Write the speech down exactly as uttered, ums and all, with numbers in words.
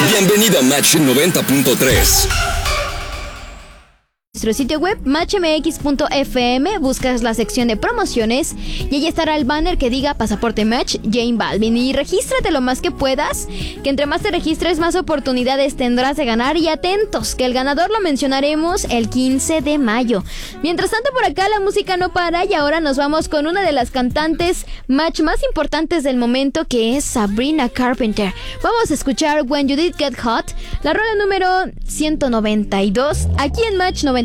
Bienvenido a Match noventa punto tres. Nuestro sitio web match m x punto f m, buscas la sección de promociones y ahí estará el banner que diga Pasaporte Match J Balvin, y regístrate lo más que puedas, que entre más te registres más oportunidades tendrás de ganar, y atentos que el ganador lo mencionaremos el quince de mayo. Mientras tanto, por acá la música no para y ahora nos vamos con una de las cantantes Match más importantes del momento, que es Sabrina Carpenter. Vamos a escuchar When You Did Get Hot, la rola número ciento noventa y dos aquí en Match noventa